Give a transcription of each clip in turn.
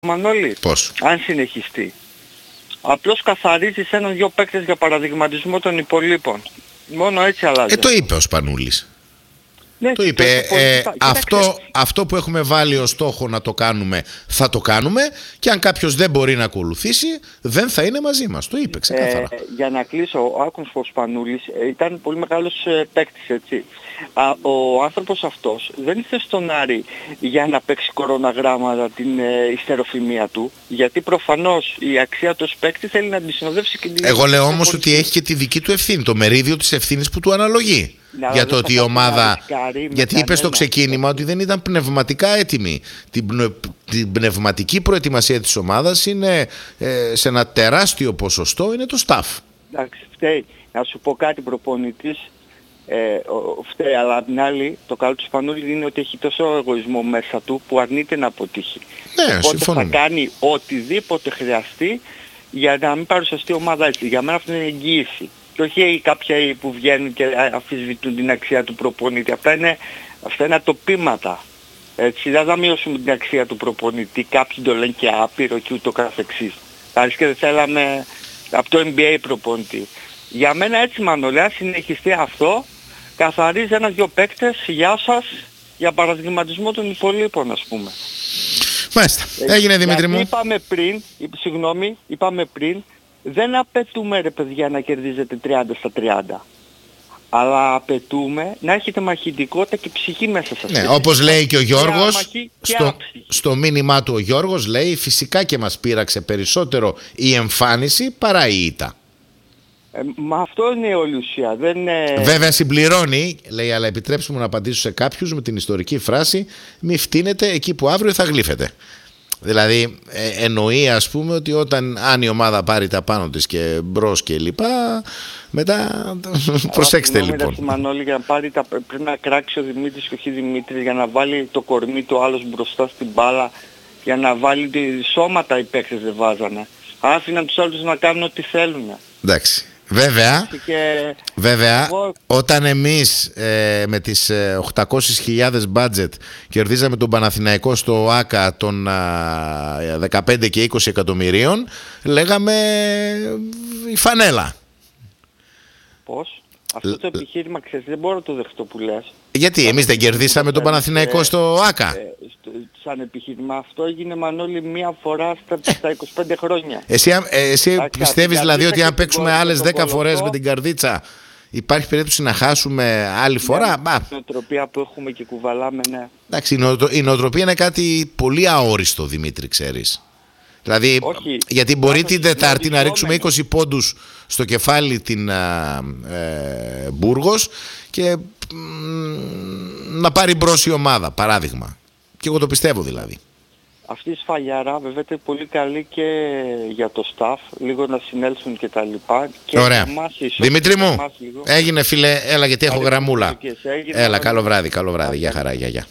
Μανώλη, Πώς? αν συνεχιστεί. Απλώς καθαρίζεις έναν-δυο παίκτες για παραδειγματισμό των υπολείπων. Μόνο έτσι αλλάζει. Το είπε ο Σπανούλης. Ναι, Το είπε. Αυτό που έχουμε βάλει ως στόχο να το κάνουμε, θα το κάνουμε, και αν κάποιος δεν μπορεί να ακολουθήσει, δεν θα είναι μαζί μας. Το είπε ξεκάθαρα. Για να κλείσω, ο Άκουνς ο Σπανούλης ήταν πολύ μεγάλος παίκτης, έτσι. Ο άνθρωπος αυτός δεν ήρθε στον Άρη για να παίξει κοροναγράμματα την ιστεροφημία του, γιατί προφανώς η αξία του ως παίκτη θέλει να τη συνοδεύσει και την... Εγώ λέω όμως ότι έχει και τη δική του ευθύνη, το μερίδιο της ευθύνης που του αναλογεί. Για το ότι η ομάδα... Γιατί είπε στο ξεκίνημα ότι δεν ήταν πνευματικά έτοιμη. Την πνευματική προετοιμασία της ομάδας είναι σε ένα τεράστιο ποσοστό είναι το staff. Εντάξει, φταίει. Να σου πω κάτι, προπονητής φταίει, αλλά απ' την άλλη το καλό του Σπανούλη είναι ότι έχει τόσο εγωισμό μέσα του που αρνείται να αποτύχει. Ναι, οπότε συμφωνούμε. θα κάνει οτιδήποτε χρειαστεί για να μην παρουσιαστεί η ομάδα έτσι. Για μένα αυτό είναι εγγύηση. Και όχι κάποιοι που βγαίνουν και αμφισβητούν την αξία του προπονητή. Αυτά είναι ατοπήματα. Έτσι, δεν θα μειώσουμε την αξία του προπονητή. Κάποιοι το λένε και άπειρο και ούτω καθεξής. Άρα και δεν θέλαμε από το NBA προπονητή. Για μένα έτσι, Μανώλη, αν συνεχιστεί αυτό, καθαρίζει ένα-δυο παίκτες, γεια σας, για παραδειγματισμό των υπολείπων, ας πούμε. Μάλιστα. Έγινε, Δημήτρη μου. Είπαμε πριν, δεν απαιτούμε, ρε παιδιά, να κερδίζετε 30 στα 30. Αλλά απαιτούμε να έχετε μαχητικότητα και ψυχή μέσα σας. Ναι, όπως λέει και ο Γιώργος, στο μήνυμά του ο Γιώργος λέει, φυσικά και μας πείραξε περισσότερο η εμφάνιση παρά η ήττα. Μα αυτό είναι όλη η ουσία. Βέβαια συμπληρώνει, λέει, αλλά επιτρέψτε μου να απαντήσω σε κάποιους με την ιστορική φράση, μη φτύνετε εκεί που αύριο θα γλύφετε. Δηλαδή εννοεί, ας πούμε, ότι αν η ομάδα πάρει τα πάνω της και μπρος και λοιπά, μετά προσέξτε λοιπόν. Μανώλη, για να πάρει πρέπει να κράξει ο Δημήτρης και όχι Δημήτρης, για να βάλει το κορμί του άλλος μπροστά στην μπάλα, για να βάλει σώματα οι παίκτες δεν βάζανε. Άφηναν τους άλλους να κάνουν ό,τι θέλουν. Εντάξει. Βέβαια, όταν εμείς με τις 800.000 budget κερδίζαμε τον Παναθηναϊκό στο ΆΚΑ των 15 και 20 εκατομμυρίων, λέγαμε η φανέλα. Πώς? Αυτό το επιχείρημα, ξέρεις, δεν μπορώ να το δεχτώ που λες. Γιατί εμείς δεν κερδίσαμε τον Παναθηναϊκό στο ΆΚΑ? Σαν επιχείρημα αυτό έγινε, Μανώλη, μία φορά στα 25 χρόνια. Εσύ πιστεύεις δηλαδή ότι αν παίξουμε άλλες 10 φορές με την καρδίτσα υπάρχει περίπτωση να χάσουμε άλλη φορά? Η νοοτροπία που έχουμε και κουβαλάμε, ναι. Εντάξει, η νοοτροπία είναι κάτι πολύ αόριστο, Δημήτρη, ξέρεις. Δηλαδή, όχι, γιατί μπορεί την Τετάρτη να ρίξουμε 20 πόντους στο κεφάλι την Μπούργος και να πάρει μπρος η ομάδα, παράδειγμα. Και εγώ το πιστεύω δηλαδή. Αυτή η σφαλιαρά βέβαια είναι πολύ καλή και για το staff, λίγο να συνέλθουν και τα λοιπά. Και ωραία. Δημήτρη μου, έγινε φίλε, έλα γιατί έχω γραμμούλα. Έλα, καλό βράδυ, για χαρά, γεια.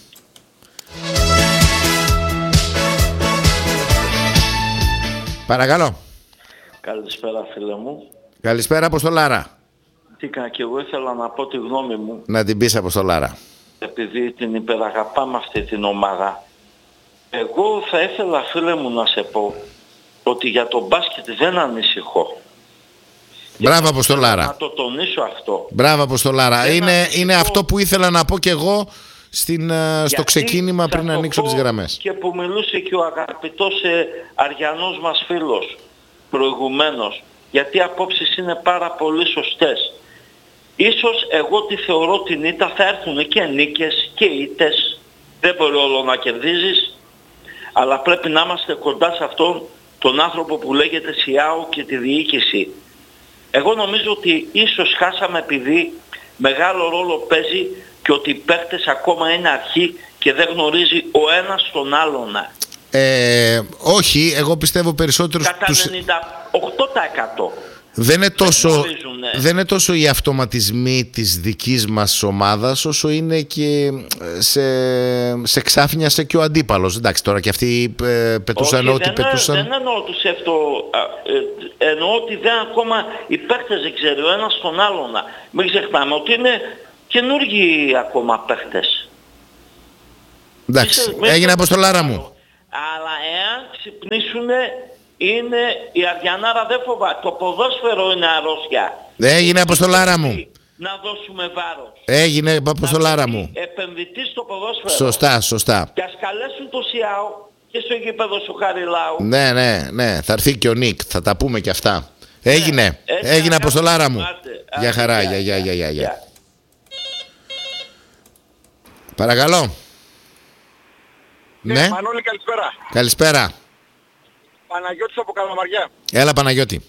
Παρακαλώ. Καλησπέρα, φίλε μου. Καλησπέρα, Αποστολάρα. Τι κάνω, και εγώ ήθελα να πω τη γνώμη μου. Να την πεις, Αποστολάρα. Επειδή την υπεραγαπάμε αυτή την ομάδα. Εγώ θα ήθελα, φίλε μου, να σε πω ότι για τον μπάσκετ δεν ανησυχώ. Μπράβο, Αποστολάρα. Να το τονίσω αυτό. Μπράβο, Αποστολάρα. Είναι αυτό που ήθελα να πω και εγώ στο ξεκίνημα πριν να ανοίξω τις γραμμές. Και που μιλούσε και ο αγαπητός Αριανός μας φίλος προηγουμένως. Γιατί οι απόψεις είναι πάρα πολύ σωστές. Ίσως εγώ τη θεωρώ την ήττα, θα έρθουν και νίκες και ήττες. Δεν μπορεί όλο να κερδίζεις. Αλλά πρέπει να είμαστε κοντά σε αυτόν τον άνθρωπο που λέγεται ΣΙΑΟ και τη διοίκηση. Εγώ νομίζω ότι ίσως χάσαμε επειδή μεγάλο ρόλο παίζει και ότι οι παίκτες ακόμα είναι αρχή και δεν γνωρίζει ο ένας τον άλλον. Όχι, εγώ πιστεύω περισσότερο κατά 98%. Δεν είναι τόσο οι αυτοματισμοί της δικής μας ομάδας όσο είναι και σε ξάφνιασε και ο αντίπαλος. Εντάξει, τώρα και αυτοί πετούσαν ό,τι πετούσαν. Δεν εννοώ τους εννοώ ότι δεν ακόμα οι παίκτες δεν ξέρει ο ένας τον άλλον. Μην ξεχνάμε ότι είναι καινούργιοι ακόμα παίκτες. Εντάξει, έγινε, Αποστολάρα μου. Αλλά εάν ξυπνήσουν, είναι η Αριανάρα δεν φοβάται. Το ποδόσφαιρο είναι αρρώστια. Έγινε, Αποστολάρα μου. Να δώσουμε βάρος. Έγινε, Αποστολάρα μου. Επενδυτή στο ποδόσφαιρο. Σωστά. Και ας καλέσουν το ΣΙΑΟ και στο γήπεδο σου Χαριλάου. Ναι. Θα έρθει και ο Νίκ. Θα τα πούμε και αυτά. Έγινε, Αποστολάρα μου. Γεια χαρά. Γεια. Παρακαλώ. Ναι. Μανώλη, καλησπέρα. Καλησπέρα. Παναγιώτης από Καλαμαριά. Έλα, Παναγιώτη.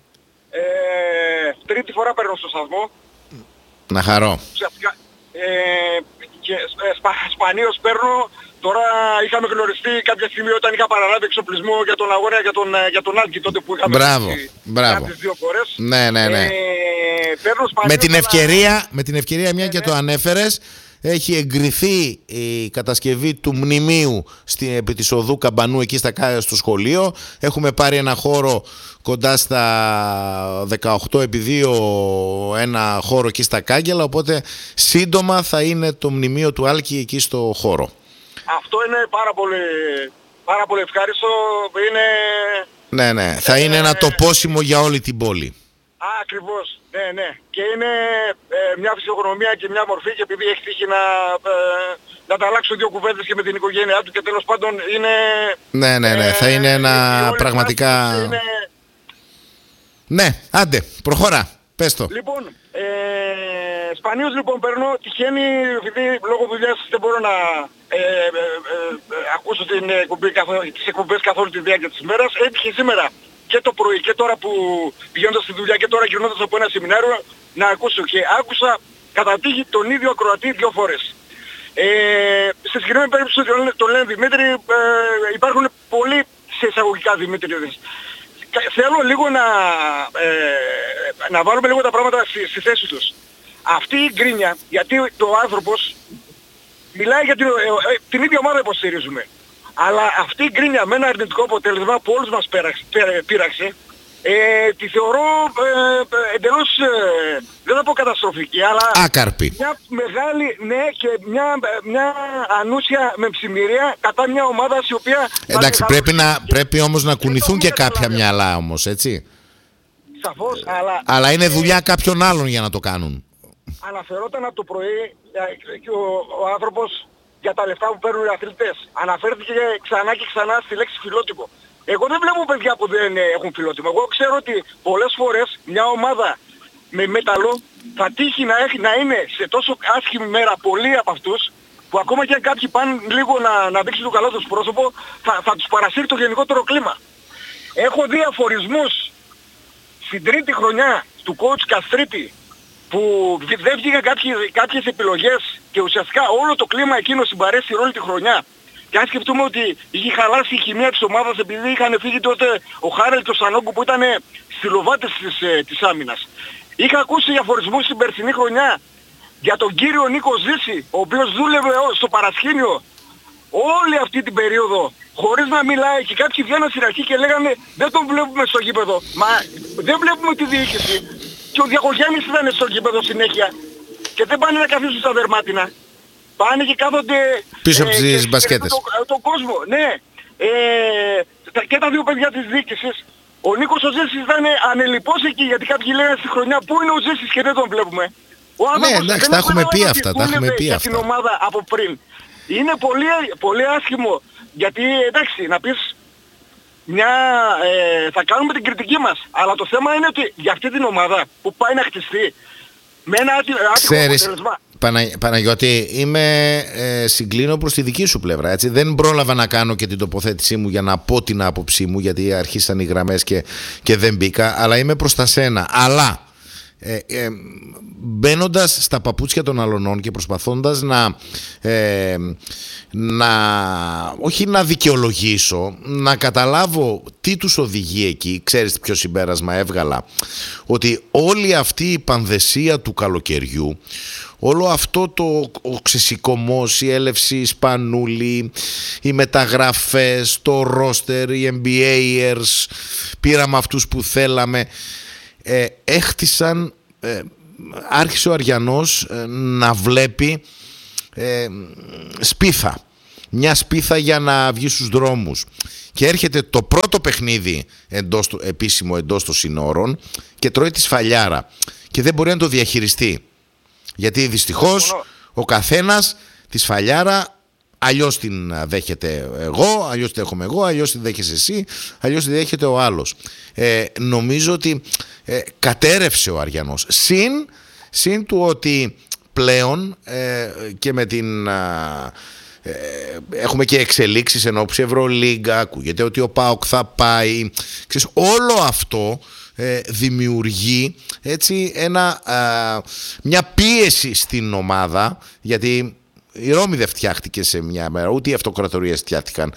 Τρίτη φορά παίρνω στο σταθμό. Να χαρώ. Ουσιαστικά, και σπανίως παίρνω. Τώρα είχαμε γνωριστεί κάποια στιγμή όταν είχα παραλάβει εξοπλισμό για τον αγώνα για τον Άλκη τότε που είχαμε Μπράβο. τις 2 φορές. Ναι. Παίρνω σπανίως, με την ευκαιρία μια και το ανέφερες, έχει εγκριθεί η κατασκευή του μνημείου επί της οδού Καμπανού εκεί στο σχολείο. Έχουμε πάρει ένα χώρο κοντά στα 18x2, ένα χώρο εκεί στα Κάγκελα, οπότε σύντομα θα είναι το μνημείο του Άλκη εκεί στο χώρο. Αυτό είναι πάρα πολύ ευχάριστο. Ναι. Θα είναι ένα τοπόσιμο για όλη την πόλη. Ακριβώς, ναι. Και είναι μια φυσιογνωμία και μια μορφή, και επειδή έχει τύχει να τα αλλάξω 2 κουβέντες και με την οικογένειά του, και τέλος πάντων είναι... Ναι, θα είναι ένα πραγματικά... Ναι, άντε, προχώρα, πες το. Λοιπόν, σπανίως λοιπόν παίρνω, τυχαίνει, επειδή λόγω δουλειάς δεν μπορώ να ακούσω τις εκπομπές καθ' όλη τη διάρκεια της ημέρας. Έτυχε σήμερα και το πρωί και τώρα που πηγαίνοντας στη δουλειά και τώρα γυρνώντας από ένα σεμινάριο να ακούσω, και άκουσα κατά τύχη τον ίδιο ακροατή 2 φορές. Στη συγκεκριμένη περίπτωση τον λένε Δημήτρη, υπάρχουν πολλοί σε εισαγωγικά Δημήτρηδες. Θέλω λίγο να βάλουμε λίγο τα πράγματα στη θέση τους. Αυτή η γκρίνια, γιατί το άνθρωπος μιλάει για την ίδια ομάδα υποστηρίζουμε. Αλλά αυτή η γκρίνια με ένα αρνητικό αποτέλεσμα που όλους μας πείραξε, τη θεωρώ εντελώς, δεν θα πω καταστροφική, αλλά άκαρπη. Μια μεγάλη, ναι, και μια ανούσια μεμψημυρία κατά μια ομάδα η οποία... Εντάξει, πρέπει όμως να κουνηθούν και κάποια μυαλά όμως, έτσι. Σαφώς, αλλά είναι δουλειά κάποιων άλλων για να το κάνουν. Αναφερόταν από το πρωί και ο άνθρωπος για τα λεφτά που παίρνουν οι αθλητές. Αναφέρθηκε ξανά και ξανά στη λέξη φιλότιμο. Εγώ δεν βλέπω παιδιά που δεν έχουν φιλότιμο. Εγώ ξέρω ότι πολλές φορές μια ομάδα με μέταλλο θα τύχει να είναι σε τόσο άσχημη μέρα πολλοί από αυτούς, που ακόμα και αν κάποιοι πάνε λίγο να δείξουν το καλό τους πρόσωπο, θα τους παρασύρει το γενικότερο κλίμα. Έχω δει αφορισμούς στην 3η χρονιά του coach Καστρίτη, που δεν βγήκαν κάποιες επιλογές και ουσιαστικά όλο το κλίμα εκείνο συμπαρέσει όλη τη χρονιά. Και αν σκεφτούμε ότι είχε χαλάσει η χημεία της ομάδας επειδή είχαν φύγει τότε ο Χάρελ και ο Σανόγκου που ήταν στυλοβάτες της άμυνας. Είχα ακούσει αφορισμούς στην περσινή χρονιά για τον κύριο Νίκο Ζήση, ο οποίος δούλευε στο παρασκήνιο όλη αυτή την περίοδο χωρίς να μιλάει, και κάποιοι βγαίναν στην αρχή και λέγανε δεν τον βλέπουμε στο γήπεδο. Μα δεν βλέπουμε τη διοίκηση. Και ο Διακογέννης ήταν στο γήπεδο συνέχεια και δεν πάνε να καθίσουν στα δερμάτινα. Πάνε και κάθονται πίσω από τις μπασκέτες. Τον κόσμο, ναι. Και τα 2 παιδιά της διοίκησης. Ο Νίκος ο Ζήσης ήταν ανελιπώς εκεί, γιατί κάποιοι λένε στη χρονιά πού είναι ο Ζήσης και δεν τον βλέπουμε. Ναι, εντάξει, τα έχουμε πει αυτά. Για την ομάδα από πριν. Είναι πολύ, πολύ άσχημο, γιατί εντάξει, να πεις θα κάνουμε την κριτική μας, αλλά το θέμα είναι ότι για αυτή την ομάδα που πάει να χτιστεί με ένα άτυχο αποτέλεσμα. Παναγιώτη, συγκλίνω προς τη δική σου πλευρά, έτσι. Δεν πρόλαβα να κάνω και την τοποθέτησή μου για να πω την άποψή μου, γιατί αρχίσαν οι γραμμές και δεν μπήκα, αλλά είμαι προς τα σένα. Αλλά μπαίνοντας στα παπούτσια των αλωνών και προσπαθώντας όχι να δικαιολογήσω, να καταλάβω τι τους οδηγεί εκεί. Ξέρεις ποιο συμπέρασμα έβγαλα? Ότι όλη αυτή η πανδεσία του καλοκαιριού, όλο αυτό ο ξεσηκωμός, η έλευση, η Σπανούλη, οι μεταγραφές, το roster, οι NBAers, πήραμε αυτούς που θέλαμε, έχτισαν, άρχισε ο Αριανός να βλέπει σπίθα. μια σπίθα για να βγει στους δρόμους και έρχεται το πρώτο παιχνίδι επίσημο εντός των συνόρων και τρώει τη σφαλιάρα και δεν μπορεί να το διαχειριστεί, γιατί δυστυχώς ο καθένας τη σφαλιάρα αλλιώς την δέχεται εγώ, αλλιώς την δέχομαι εγώ, αλλιώς την δέχεσαι εσύ, αλλιώς την δέχεται ο άλλος. Νομίζω ότι κατέρευσε ο Αριανός. Συν του ότι πλέον και με την... έχουμε και εξελίξεις εν ώψη Ευρωλίγκα, ακούγεται ότι ο ΠΑΟΚ θα πάει. Ξέρεις, όλο αυτό δημιουργεί έτσι μια πίεση στην ομάδα, γιατί η Ρώμη δεν φτιάχτηκε σε μια μέρα, ούτε οι αυτοκρατορίες φτιάχτηκαν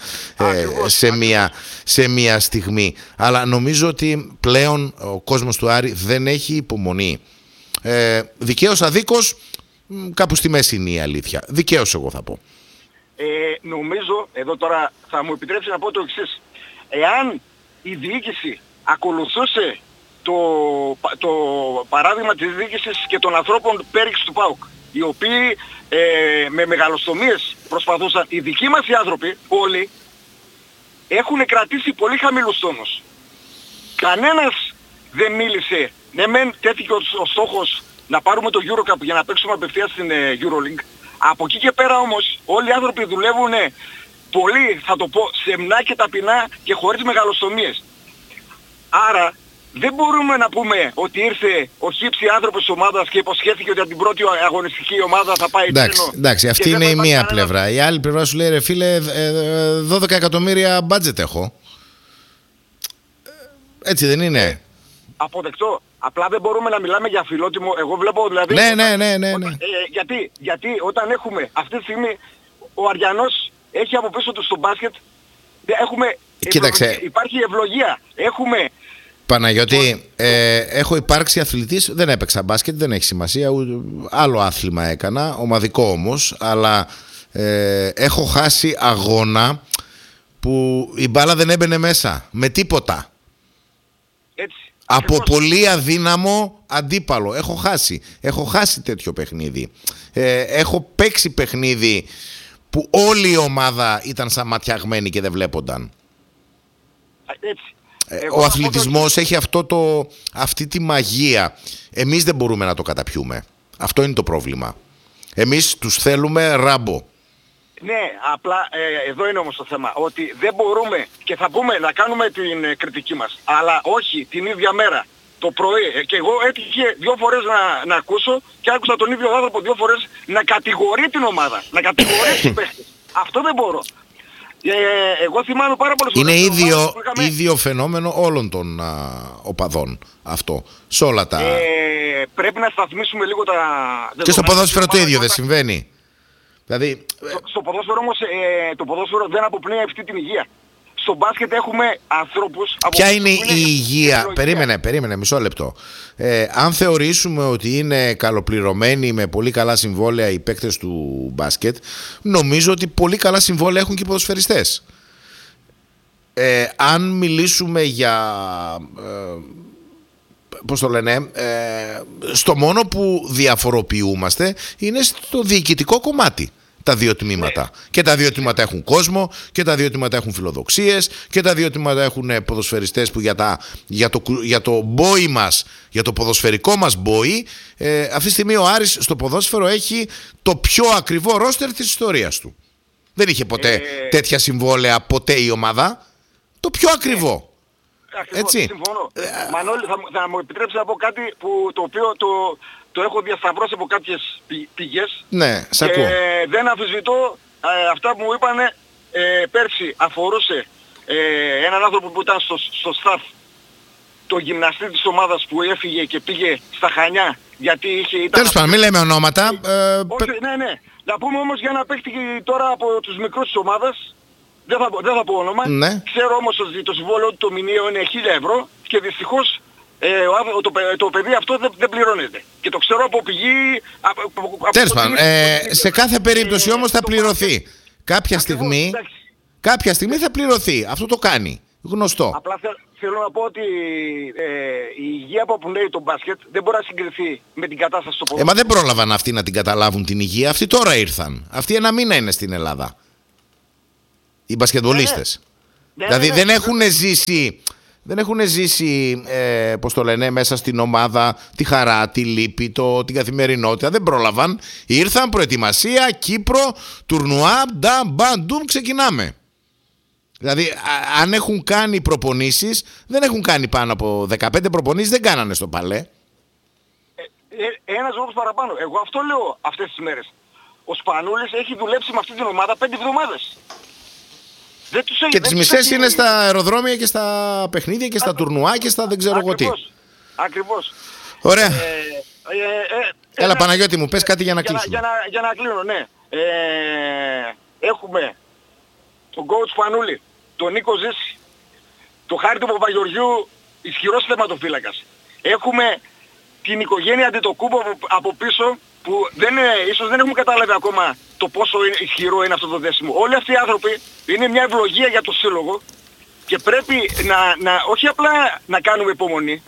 σε μια στιγμή. Αλλά νομίζω ότι πλέον ο κόσμος του Άρη δεν έχει υπομονή. Δικαίως αδίκως, κάπου στη μέση είναι η αλήθεια. Δικαίως εγώ θα πω. Νομίζω, εδώ τώρα θα μου επιτρέψει να πω το εξής. Εάν η διοίκηση ακολουθούσε το παράδειγμα της διοίκησης και των ανθρώπων πέριξ του ΠΑΟΚ, οι οποίοι με μεγαλοστομίες προσπαθούσαν, οι δικοί μας οι άνθρωποι όλοι έχουν κρατήσει πολύ χαμηλούς τόνους. Κανένας δεν μίλησε. Ναι μεν τέθηκε ο στόχος να πάρουμε το EuroCup για να παίξουμε απευθείας στην EuroLeague. Από εκεί και πέρα όμως όλοι οι άνθρωποι δουλεύουν πολύ, θα το πω, σεμνά και ταπεινά και χωρίς μεγαλοστομίες. Άρα δεν μπορούμε να πούμε ότι ήρθε ο χύψη άνθρωπος της ομάδας και υποσχέθηκε ότι από την πρώτη αγωνιστική ομάδα θα πάει τρένο. Εντάξει, αυτή είναι η μία πλευρά. Η άλλη πλευρά σου λέει, ρε φίλε, 12 εκατομμύρια budget έχω. Έτσι δεν είναι? Αποδεκτό. Απλά δεν μπορούμε να μιλάμε για φιλότιμο. Εγώ βλέπω δηλαδή... Ναι. Γιατί όταν έχουμε αυτή τη στιγμή ο Αριανός έχει από πίσω του στο μπάσκετ, υπάρχει ευλογία. Έχουμε... Παναγιώτη, έχω υπάρξει αθλητής, δεν έπαιξα μπάσκετ, δεν έχει σημασία, άλλο άθλημα έκανα, ομαδικό όμως, αλλά έχω χάσει αγώνα που η μπάλα δεν έμπαινε μέσα, με τίποτα. Έτσι. Από πολύ αδύναμο αντίπαλο. Έχω χάσει τέτοιο παιχνίδι. Έχω παίξει παιχνίδι που όλη η ομάδα ήταν σαματιαγμένη και δεν βλέπονταν. Έτσι. Ο αθλητισμός έχει αυτή τη μαγεία. Εμείς δεν μπορούμε να το καταπιούμε. Αυτό είναι το πρόβλημα. Εμείς τους θέλουμε Ράμπο. Ναι, απλά εδώ είναι όμως το θέμα. Ότι δεν μπορούμε και θα πούμε να κάνουμε την κριτική μας. Αλλά όχι την ίδια μέρα, το πρωί. Και εγώ έτυχε 2 φορές να ακούσω και άκουσα τον ίδιο άνθρωπο 2 φορές να κατηγορεί την ομάδα. Να κατηγορεί τους παίχτες. Αυτό δεν μπορώ. Εγώ θυμάμαι πάρα πολλές φορές. Είναι ίδιο φαινόμενο όλων των οπαδών αυτό. Σε όλα τα... πρέπει να σταθμίσουμε λίγο τα... Και στο ποδόσφαιρο το ίδιο δεν συμβαίνει? Δηλαδή... Στο ποδόσφαιρο όμως το ποδόσφαιρο δεν αποπνέει αυτή την υγεία. Στο μπάσκετ έχουμε ανθρώπους... Ποια είναι η υγεία? Περίμενε μισό λεπτό. Αν θεωρήσουμε ότι είναι καλοπληρωμένοι με πολύ καλά συμβόλαια οι παίκτες του μπάσκετ, νομίζω ότι πολύ καλά συμβόλαια έχουν και οι ποδοσφαιριστές. Αν μιλήσουμε για... πώς το λένε, στο μόνο που διαφοροποιούμαστε είναι στο διοικητικό κομμάτι. Τα 2 τμήματα. Ναι. Και τα 2 τμήματα έχουν κόσμο, και τα 2 τμήματα έχουν φιλοδοξίες, και τα 2 τμήματα έχουν ποδοσφαιριστές που για το μπόι μας, για το ποδοσφαιρικό μας μπόι, αυτή τη στιγμή ο Άρης στο ποδόσφαιρο έχει το πιο ακριβό ρόστερ της ιστορίας του. Δεν είχε ποτέ τέτοια συμβόλαια, ποτέ η ομάδα. Το πιο ακριβό. Έτσι. Συμφωνώ. Μανώλη, θα μου επιτρέψει να πω κάτι το οποίο το έχω διασταυρώσει από κάποιες πηγές. Ναι, σ' ακούω. Δεν αμφισβητώ αυτά που μου είπανε. Πέρσι αφορούσε έναν άνθρωπο που ήταν στο staff, το γυμναστή της ομάδας που έφυγε και πήγε στα Χανιά γιατί ήταν... Τέλος πάντων, μην λέμε ονόματα. Όχι, ναι. Να πούμε όμως για ένα παίκτη τώρα από τους μικρούς της ομάδας. Δεν θα πω όνομα. Ναι. Ξέρω όμως ότι το συμβόλαιο του το μηνιαίο είναι 1.000 ευρώ και δυστυχώς το παιδί αυτό δεν πληρώνεται. Και το ξέρω από πηγή... Τέλος πάντων, σε κάθε περίπτωση όμως θα πληρωθεί. Κάποια στιγμή θα πληρωθεί. Αυτό το κάνει. Γνωστό. Απλά θέλω να πω ότι η υγεία που απολέει το μπάσκετ δεν μπορεί να συγκριθεί με την κατάσταση στο ποδόσφαιρο. Μα δεν πρόλαβαν αυτοί να την καταλάβουν την υγεία. Αυτοί τώρα ήρθαν. Αυτοί 1 μήνα είναι στην Ελλάδα. οι μπασκετμπολίστες. Δηλαδή δεν έχουν ζήσει, πώς το λένε, μέσα στην ομάδα τη χαρά, τη λύπη, την καθημερινότητα. Δεν πρόλαβαν. Ήρθαν, προετοιμασία, Κύπρο, τουρνουά, μπαντούμ, ξεκινάμε. Δηλαδή αν έχουν κάνει προπονήσεις, δεν έχουν κάνει πάνω από 15 προπονήσεις, δεν κάνανε στο Παλέ. Ένας λόγος παραπάνω. Εγώ αυτό λέω αυτές τις μέρες. Ο Σπανούλης έχει δουλέψει με αυτή την ομάδα 5 εβδομάδες. Και τις μισές είναι στα αεροδρόμια και στα παιχνίδια και στα τουρνουά και στα δεν ξέρω εγώ τι. Ακριβώς. Ωραία. Έλα Παναγιώτη μου, πες κάτι για να κλείσουμε. Για να κλείνω, ναι. Έχουμε τον coach Σπανούλη, τον Νίκο Ζήση, τον Χάρη του Παπαγεωργιού, ισχυρός θεματοφύλακας. Έχουμε την οικογένεια Αντιτοκούμπο από πίσω που ίσως δεν έχουμε καταλάβει ακόμα το πόσο ισχυρό είναι αυτό το δέσιμο. Όλοι αυτοί οι άνθρωποι είναι μια ευλογία για το σύλλογο και πρέπει όχι απλά να κάνουμε υπομονή,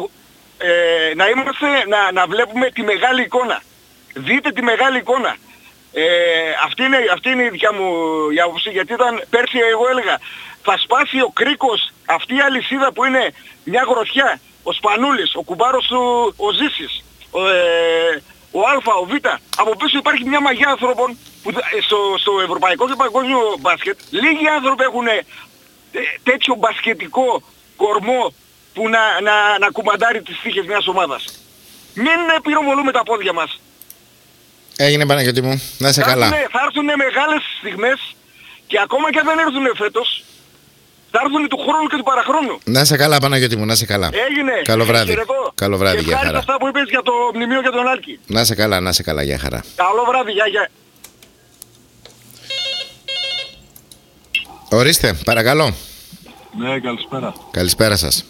να βλέπουμε τη μεγάλη εικόνα. Δείτε τη μεγάλη εικόνα. Αυτή είναι η δικιά μου η άποψη, γιατί πέρσι εγώ έλεγα θα σπάσει ο κρίκος, αυτή η αλυσίδα που είναι μια γροθιά, ο Σπανούλης, ο κουμπάρος του, ο Ζήσης, ο Α, ο Β. Από πίσω υπάρχει μια μαγιά ανθρώπων που στο ευρωπαϊκό και παγκόσμιο μπάσκετ λίγοι άνθρωποι έχουν τέτοιο μπασκετικό κορμό που να κουμαντάρει τις τύχες μιας ομάδας. Μην πυροβολούμε τα πόδια μας. Έγινε Παναγιώτη μου, να είσαι καλά. Θα έρθουν μεγάλες στιγμές και ακόμα και αν δεν έρθουν φέτος, θα έρθουν του χρόνου και του παραχρόνου. Να είσαι καλά Παναγιώτη μου, να είσαι καλά. Έγινε. Καλό βράδυ. Καλό βράδυ, για χαρά. Αυτά που είπες για το μνημείο για τον Άλκη. Να είσαι καλά, για χαρά. Καλό βράδυ, γεια. Ορίστε, παρακαλώ. Ναι, καλησπέρα. Καλησπέρα σας.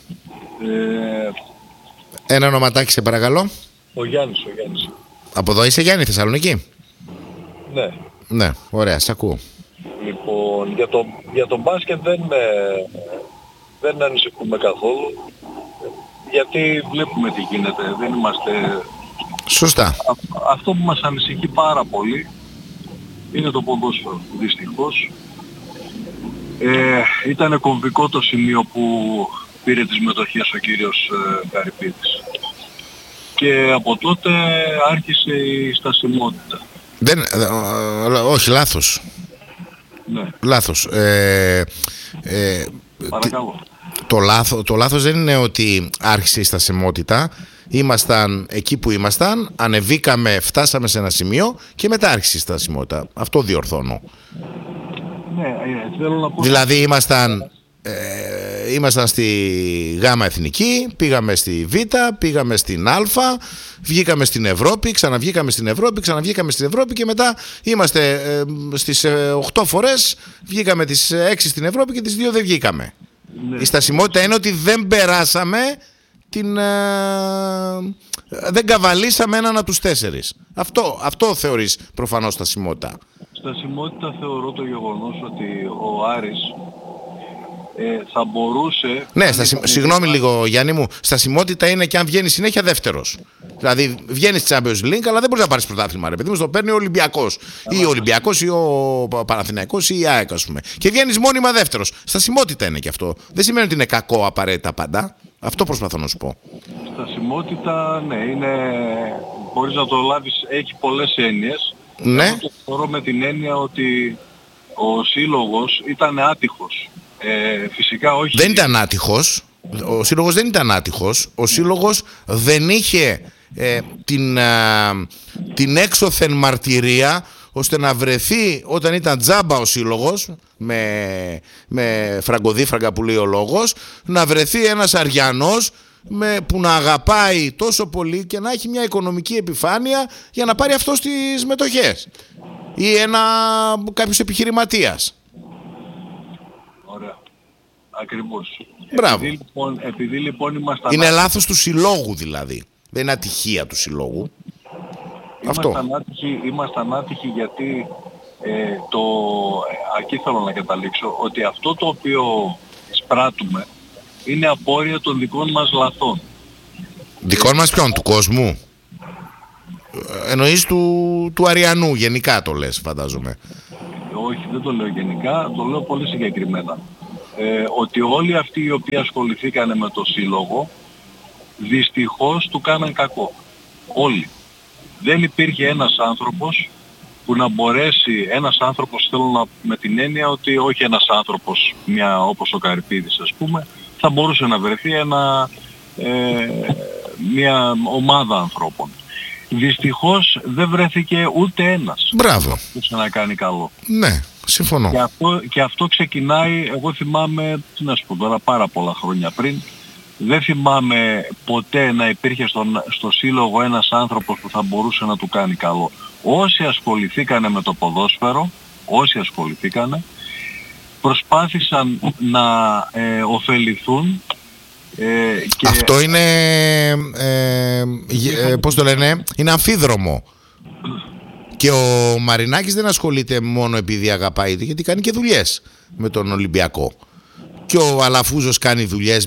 Ένα ονοματάκι σε παρακαλώ. Ο Γιάννης. Από εδώ είσαι Γιάννη, Θεσσαλονίκη? Ναι. Ναι, ωραία, σ' ακούω. Λοιπόν, για το μπάσκετ δεν ανησυχούμε καθόλου, γιατί βλέπουμε τι γίνεται, δεν είμαστε... Σωστά. Αυτό που μας ανησυχεί πάρα πολύ είναι το ποδόσφαιρο, δυστυχώς. Ήταν κομβικό το σημείο που πήρε τις μετοχές ο κύριος Καρυπίδης. Και από τότε άρχισε η στασιμότητα. Όχι, λάθος. Ναι. Λάθος. Παρακαλώ. Το λάθος δεν είναι ότι άρχισε η στασιμότητα. Ήμασταν εκεί που ήμασταν, ανεβήκαμε, φτάσαμε σε ένα σημείο και μετά άρχισε η στασιμότητα. Αυτό διορθώνω. Ναι, θέλω να πω... Δηλαδή ήμασταν στη Γ Εθνική, πήγαμε στη Β, πήγαμε στην Α, βγήκαμε στην Ευρώπη, ξαναβγήκαμε στην Ευρώπη και μετά είμαστε στις 8 φορές, βγήκαμε τις 6 στην Ευρώπη και τις 2 δεν βγήκαμε. Ναι. Η στασιμότητα είναι ότι δεν περάσαμε δεν καβαλήσαμε έναν από τους 4. Αυτό θεωρείς προφανώς στασιμότητα. Στασιμότητα θεωρώ το γεγονός ότι ο Άρης θα μπορούσε... Ναι, συγγνώμη λίγο Γιάννη μου, στασιμότητα είναι και αν βγαίνει συνέχεια δεύτερος. Δηλαδή βγαίνει στη Champions League, αλλά δεν μπορείς να πάρεις πρωτάθλημα, ρε παιδί μου, στο παίρνει ο Ολυμπιακός. Ή ο Ολυμπιακός ή ο Παναθηναϊκός ή η ΑΕΚ, ας πούμε. Και βγαίνεις μόνιμα δεύτερος. Στασιμότητα είναι και αυτό. Δεν σημαίνει ότι είναι κακό απαραίτητα πάντα. Αυτό προσπαθώ να σου πω. Στασιμότητα, ναι, είναι... Μπορείς να το λάβεις, έχει πολλές έννοιες. Ναι. Εγώ το θεωρώ με την έννοια ότι ο σύλλογος ήταν άτυχος. Φυσικά όχι. Δεν ήταν άτυχος. Ο σύλλογος δεν ήταν άτυχος. Ο σύλλογος δεν είχε την έξωθεν μαρτυρία ώστε να βρεθεί όταν ήταν τζάμπα ο σύλλογος με φραγκοδίφραγκα που λέει ο λόγος, να βρεθεί ένας Αριανός που να αγαπάει τόσο πολύ και να έχει μια οικονομική επιφάνεια για να πάρει αυτό στις μετοχές ή κάποιος επιχειρηματίας. Ωραία. Ακριβώς. Μπράβο. Επειδή λοιπόν ήμασταν... Είναι λάθος του συλλόγου δηλαδή. Δεν είναι ατυχία του συλλόγου. Ήμασταν άτυχοι γιατί εκεί θέλω να καταλήξω ότι αυτό το οποίο εισπράττουμε είναι απόρρια των δικών μας λαθών. Δικών μας ποιον, του κόσμου? Εννοείς του Αριανού γενικά το λες, φαντάζομαι. όχι δεν το λέω γενικά, το λέω πολύ συγκεκριμένα. Ότι όλοι αυτοί οι οποίοι ασχοληθήκανε με το σύλλογο δυστυχώς του κάναν κακό. Όλοι. Δεν υπήρχε ένας άνθρωπος που να μπορέσει, ένας άνθρωπος θέλω με την έννοια ότι όχι ένας άνθρωπος όπως ο Καρυπίδης ας πούμε, θα μπορούσε να βρεθεί μια ομάδα ανθρώπων. Δυστυχώς δεν βρέθηκε ούτε ένας. Μπράβο. Που να κάνει καλό. Ναι, συμφωνώ. Και αυτό ξεκινάει, εγώ θυμάμαι, τι να σου πω τώρα, πάρα πολλά χρόνια πριν, δεν θυμάμαι ποτέ να υπήρχε στο σύλλογο ένας άνθρωπος που θα μπορούσε να του κάνει καλό. Όσοι ασχοληθήκανε με το ποδόσφαιρο, προσπάθησαν να ωφεληθούν. Και αυτό είναι, πώς το λένε, είναι αμφίδρομο. Και ο Μαρινάκης δεν ασχολείται μόνο επειδή αγαπάει, γιατί κάνει και δουλειές με τον Ολυμπιακό. Και ο Αλαφούζος κάνει δουλειές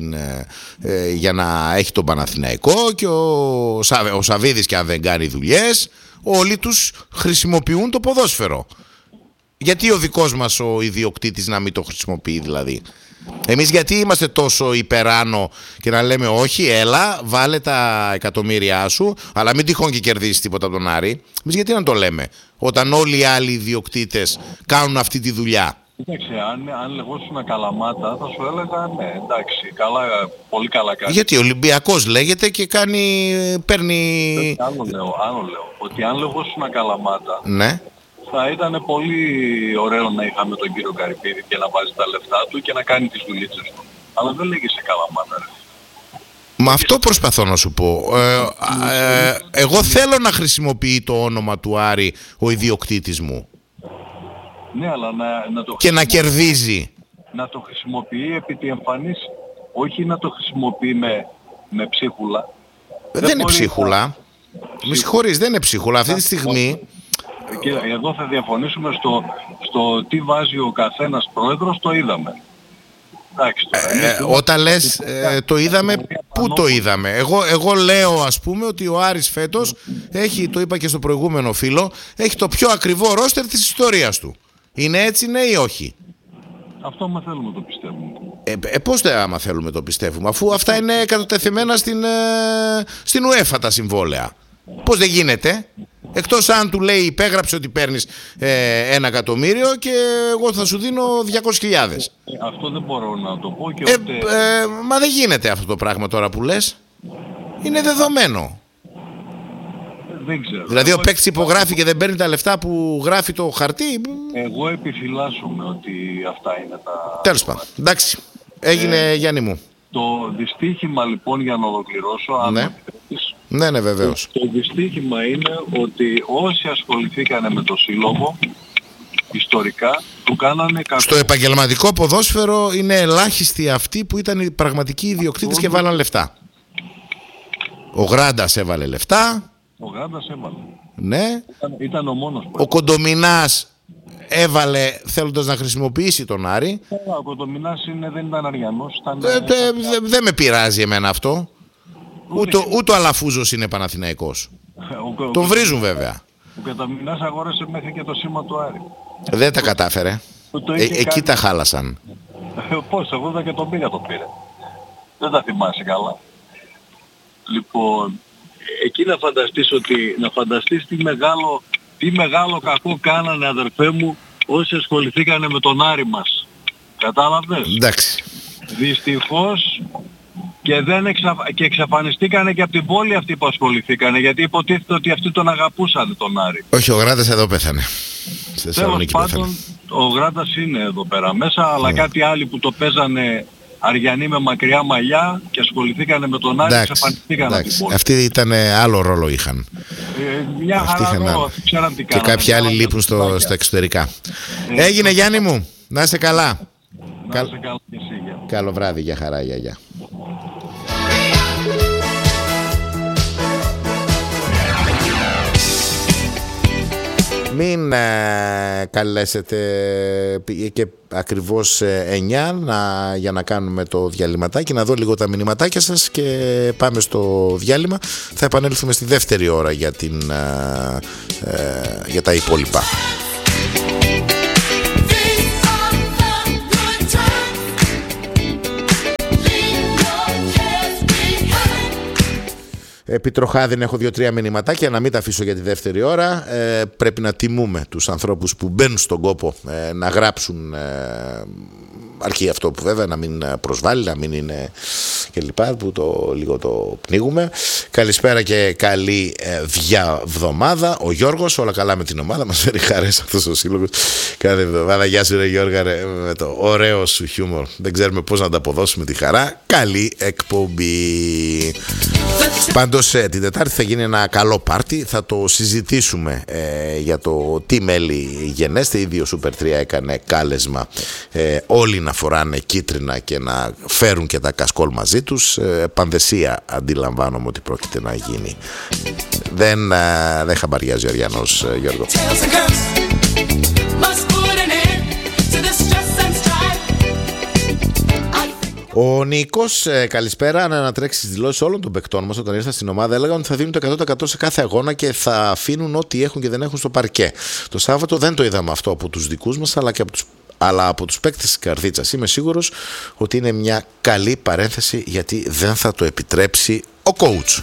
για να έχει τον Παναθηναϊκό. Και ο Σαβίδης, και αν δεν κάνει δουλειές, όλοι τους χρησιμοποιούν το ποδόσφαιρο. Γιατί ο δικός μας ο ιδιοκτήτης να μην το χρησιμοποιεί δηλαδή? Εμείς γιατί είμαστε τόσο υπεράνω και να λέμε όχι, έλα, βάλε τα εκατομμύρια σου, αλλά μην τυχόν και κερδίσεις τίποτα από τον Άρη? Εμείς γιατί να το λέμε, όταν όλοι οι άλλοι ιδιοκτήτες κάνουν αυτή τη δουλειά? Κοίταξε, αν λεγόσουν Καλαμάτα θα σου έλεγα ναι, εντάξει, πολύ καλά κάνει. Γιατί ο Ολυμπιακός λέγεται και παίρνει... Άλλο λέω, ότι αν λεγόσουν Καλαμάτα, ναι, θα ήταν πολύ ωραίο να είχαμε τον κύριο Καρυπίδη και να βάζει τα λεφτά του και να κάνει τις δουλίτσες του. Αλλά δεν λέγεσαι Καλαμάτα, ρε. Μα αυτό προσπαθώ να σου πω. Εγώ θέλω να χρησιμοποιεί το όνομα του Άρη ο ιδιοκτήτης μου. Ναι, αλλά και να κερδίζει. Να το χρησιμοποιεί επί τη εμφανής, όχι να το χρησιμοποιεί με ψίχουλα. Δεν είναι ψίχουλα. Με συγχωρείς, δεν είναι ψίχουλα. Αυτή τη στιγμή... Και εδώ θα διαφωνήσουμε στο τι βάζει ο καθένας πρόεδρος, το είδαμε. Εντάξει, όταν λες το είδαμε, πού το είδαμε? Εγώ λέω ας πούμε ότι ο Άρης φέτος έχει, το είπα και στο προηγούμενο φίλο, έχει το πιο ακριβό ρόστερ της ιστορίας του. Είναι έτσι, ναι ή όχι? Αυτό άμα θέλουμε το πιστεύουμε. Πώς άμα θέλουμε το πιστεύουμε, αφού αυτά είναι κατατεθειμένα στην UEFA τα συμβόλαια? Πώς δεν γίνεται? Εκτός αν του λέει υπέγραψε ότι παίρνεις 1 εκατομμύριο και εγώ θα σου δίνω 200.000. Αυτό δεν μπορώ να το πω και μα δεν γίνεται αυτό το πράγμα τώρα που λες. Είναι δεδομένο. Δεν ξέρω. Δηλαδή ο παίκτης υπογράφει και δεν παίρνει τα λεφτά που γράφει το χαρτί. Εγώ επιφυλάσσομαι ότι αυτά είναι τα... Τέλος πάντων. Εντάξει. Έγινε Γιάννη μου. Το δυστύχημα λοιπόν, για να ολοκληρώσω, αν ναι. Ναι, βεβαίως. Το δυστύχημα είναι ότι όσοι ασχοληθήκανε με το σύλλογο ιστορικά του κάνανε κακό. Στο επαγγελματικό ποδόσφαιρο είναι ελάχιστοι αυτοί που ήταν οι πραγματικοί ιδιοκτήτες και βάλαν λεφτά. Ο Γράντας έβαλε λεφτά. Ο Γράντας έβαλε. Ναι. Ήταν ο μόνος που ο Κοντομινάς έβαλε θέλοντας να χρησιμοποιήσει τον Άρη. Ο Κοντομινάς δεν ήταν Αριανός. Δεν με πειράζει εμένα αυτό. Ούτε ο Αλαφούζος είναι Παναθηναϊκός. Τον βρίζουν βέβαια. Ο Κοντομινάς αγόρασε μέχρι και το σήμα του Άρη. Δεν τα κατάφερε. Εκεί τα χάλασαν. Πώς, 80 εκατομμύρια το πήρε. Δεν τα θυμάσαι καλά. Λοιπόν, εκεί να φανταστείς τι μεγάλο κακό κάνανε, αδερφέ μου, όσοι ασχοληθήκανε με τον Άρη μας. Κατάλαβες? Εντάξει. Δυστυχώς και εξαφανιστήκανε και από την πόλη αυτοί που ασχοληθήκανε, γιατί υποτίθεται ότι αυτοί τον αγαπούσαν τον Άρη. Όχι, ο Γράντας εδώ πέθανε. Τέλος πάντων, ο Γράντας είναι εδώ πέρα μέσα, αλλά κάτι άλλοι που το παίζανε Αριανοί με μακριά μαλλιά και ασχοληθήκανε με τον Άρη, εξαφανιστήκανε από την πόλη. Αυτοί ήταν άλλο ρόλο είχαν. Μια χαρά ρόλο, ξέραν τι κάνανε. Και κάποιοι άλλοι λείπουν στα εξωτερικά. Έγινε Γιάννη μου, να είσαι καλά. Να είσαι καλά και εσύ. Καλό βράδυ, για χαρά, γεια. Μην καλέσετε και ακριβώς 9 για να κάνουμε το διαλυματάκι, να δω λίγο τα μηνυματάκια σας και πάμε στο διάλειμμα. Θα επανέλθουμε στη δεύτερη ώρα για τα υπόλοιπα. Επιτροχάδιν, έχω 2-3 μηνυματάκια, να μην τα αφήσω για τη δεύτερη ώρα. Πρέπει να τιμούμε τους ανθρώπους που μπαίνουν στον κόπο να γράψουν, αρκεί αυτό που βέβαια να μην προσβάλλει, να μην είναι κλπ, που λίγο το πνίγουμε. Καλησπέρα και καλή διαβδομάδα. Ο Γιώργος, όλα καλά με την ομάδα, μας φέρει χαρές αυτός ο σύλλογος κάθε εβδομάδα. Γεια σου ρε Γιώργα, με το ωραίο σου χιούμορ, δεν ξέρουμε πώς να τα αποδώσουμε τη χαρά. Καλή εκπομπή. Πάντως την Τετάρτη θα γίνει ένα καλό πάρτι, θα το συζητήσουμε για το τι μέλη γενέστε. Ήδη ο Super 3 έκανε κάλεσμα όλοι να φοράνε κίτρινα και να φέρουν και τα κασκόλ μαζί τους. Πανδεσία αντιλαμβάνομαι ότι πρόκειται να γίνει. Δεν χαμπαριάζει ο Αριανός, Γιώργο. Ο Νίκος, καλησπέρα. Να ανατρέξει τις δηλώσεις όλων των παικτών μας όταν ήρθα στην ομάδα. Έλεγαν ότι θα δίνουν το 100% σε κάθε αγώνα και θα αφήνουν ό,τι έχουν και δεν έχουν στο παρκέ. Το Σάββατο δεν το είδαμε αυτό από τους δικούς μας, αλλά από τους παίκτες της Καρδίτσας. Είμαι σίγουρος ότι είναι μια καλή παρένθεση, γιατί δεν θα το επιτρέψει ο coach.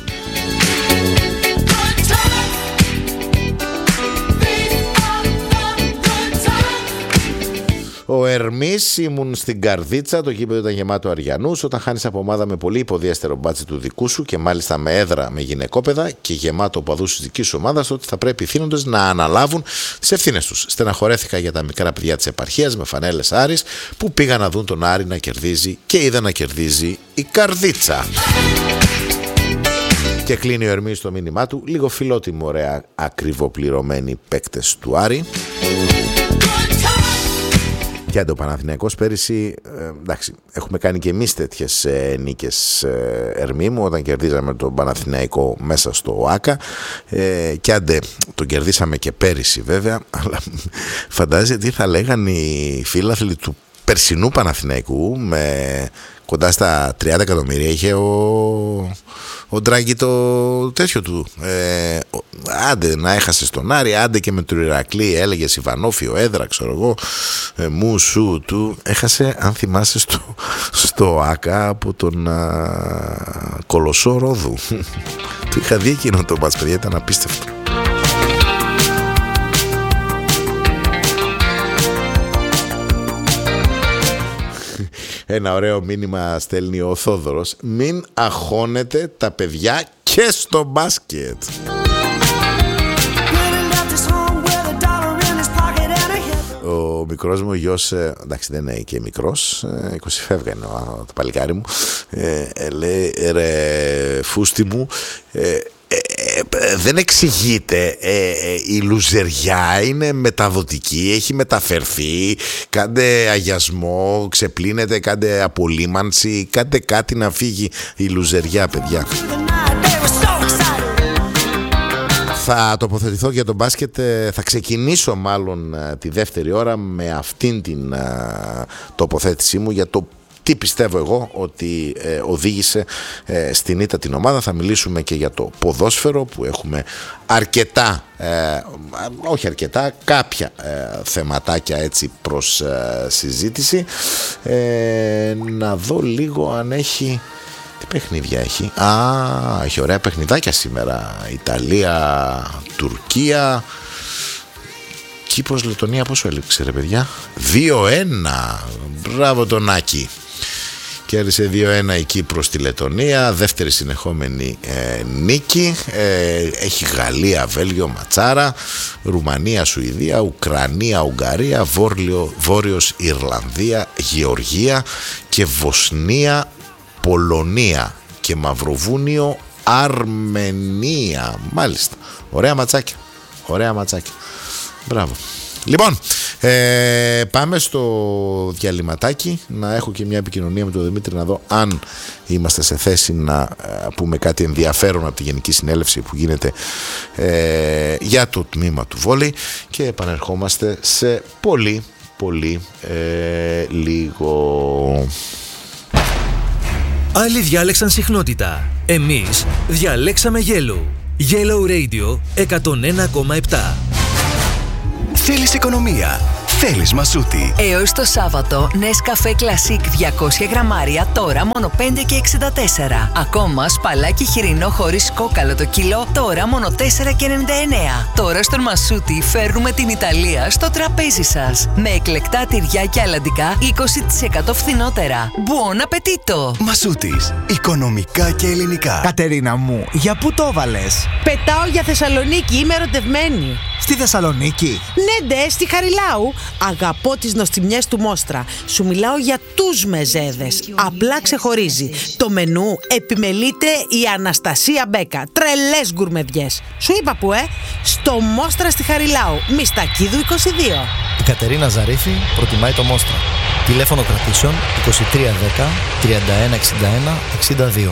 Ο Ερμής, ήμουν στην Καρδίτσα, το γήπεδο ήταν γεμάτο Αριανούς. Όταν χάνεις από ομάδα με πολύ υποδιέστερο μπάτσι του δικού σου και μάλιστα με έδρα με γυναικόπαιδα και γεμάτο οπαδούς της δικής σου ομάδας, τότε θα πρέπει οι θύνοντες να αναλάβουν τις ευθύνες τους. Στεναχωρέθηκα για τα μικρά παιδιά της επαρχίας με φανέλες Άρης που πήγαν να δουν τον Άρη να κερδίζει και είδα να κερδίζει η Καρδίτσα. Και κλείνει ο Ερμής το μήνυμά του. Λίγο φιλότιμο, ωραία, ακριβοπληρωμένοι παίκτες του Άρη. Και ο Παναθηναϊκός πέρυσι, εντάξει, έχουμε κάνει και εμείς τέτοιες νίκες, Ερμή μου, όταν κερδίζαμε τον Παναθηναϊκό μέσα στο ΆΚΑ, και άντε τον κερδίσαμε και πέρυσι βέβαια, αλλά φαντάζεσαι τι θα λέγαν οι φίλαθλοι του περσινού Παναθηναϊκού, με κοντά στα 30 εκατομμύρια είχε ο Ντράγκη το τέτοιο του. Άντε να έχασε στον Άρη, άντε και με του Ηρακλή, έλεγε Ιβανόφιο, έδρα, ξέρω εγώ, μου σου του. Έχασε, αν θυμάσαι, στο ΆΚΑ από τον Κολοσσό Ρόδου. Του είχα δει εκείνο το μπας, παιδιά, ήταν απίστευτο. Ένα ωραίο μήνυμα στέλνει ο Θόδωρος. Μην αγχώνετε τα παιδιά και στο μπάσκετ. Ο μικρός μου γιος, εντάξει δεν είναι και μικρός, 20 φεύγα είναι το παλικάρι μου, λέει ρε φούστη μου, δεν εξηγείται, η λουζεριά είναι μεταδοτική, έχει μεταφερθεί, κάντε αγιασμό, ξεπλύνετε, κάντε απολύμανση, κάντε κάτι να φύγει η λουζεριά, παιδιά. Θα τοποθετηθώ για τον μπάσκετ, θα ξεκινήσω μάλλον τη δεύτερη ώρα με αυτήν την τοποθέτησή μου για το τι πιστεύω εγώ ότι οδήγησε στην ήττα την ομάδα. Θα μιλήσουμε και για το ποδόσφαιρο που έχουμε αρκετά, όχι αρκετά, κάποια θεματάκια έτσι προς συζήτηση. Να δω λίγο αν έχει... Τι παιχνίδια έχει? Έχει ωραία παιχνιδάκια σήμερα. Ιταλία, Τουρκία, Κύπρος, Λετωνία. Πόσο έλειξε ρε παιδιά? 2-1. Μπράβο τον Άκη. Κέρδισε 2-1 η Κύπρος στη Λετωνία. Δεύτερη συνεχόμενη νίκη. Έχει Γαλλία, Βέλγιο, ματσάρα. Ρουμανία, Σουηδία, Ουκρανία, Ουγγαρία, Βόρειος Ιρλανδία, Γεωργία και Βοσνία, Πολωνία και Μαυροβούνιο, Αρμενία. Μάλιστα. Ωραία ματσάκια. Ωραία ματσάκια. Μπράβο. Λοιπόν, πάμε στο διαλυματάκι. Να έχω και μια επικοινωνία με τον Δημήτρη να δω αν είμαστε σε θέση να πούμε κάτι ενδιαφέρον από τη Γενική Συνέλευση που γίνεται για το τμήμα του βόλεϊ. Και επανερχόμαστε σε πολύ λίγο. Άλλοι διάλεξαν συχνότητα. Εμείς διαλέξαμε Yellow. Yellow Radio 101,7. Θέλεις οικονομία? Θέλεις Μασούτη. Έως το Σάββατο, Nescafé Classic 200 γραμμάρια, τώρα μόνο 5,64. Ακόμα σπαλάκι χοιρινό χωρίς κόκαλο το κιλό, τώρα μόνο 4,99. Τώρα στον Μασούτη φέρνουμε την Ιταλία στο τραπέζι σας. Με εκλεκτά τυριά και αλαντικά 20% φθηνότερα. Buon appetito! Μασούτης. Οικονομικά και ελληνικά. Κατερίνα μου, για πού το βάλες? Πετάω για Θεσσαλονίκη, είμαι ερωτευμένη. Στη Θεσσαλονίκη? Ναι, ντε, στη Χαριλάου. Αγαπώ τις νοστιμιές του Μόστρα. Σου μιλάω για τους μεζέδες. Απλά ξεχωρίζει. Το μενού επιμελείται η Αναστασία Μπέκα. Τρελές γκουρμεδιές. Σου είπα που, στο Μόστρα στη Χαριλάου. Μιστακίδου 22. Η Κατερίνα Ζαρίφη προτιμάει το Μόστρα. Τηλέφωνο κρατήσεων 2310 3161 62.